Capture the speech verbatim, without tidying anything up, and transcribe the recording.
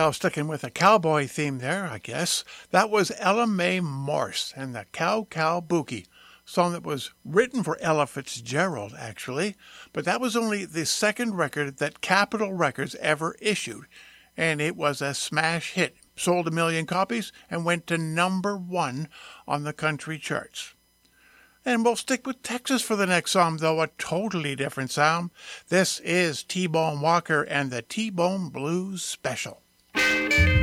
Now, sticking with a cowboy theme there, I guess, that was Ella Mae Morse and the Cow Cow Boogie, song that was written for Ella Fitzgerald, actually, but that was only the second record that Capitol Records ever issued, and it was a smash hit, sold a million copies, and went to number one on the country charts. And we'll stick with Texas for the next song, though a totally different sound. This is T-Bone Walker and the T-Bone Blues Special.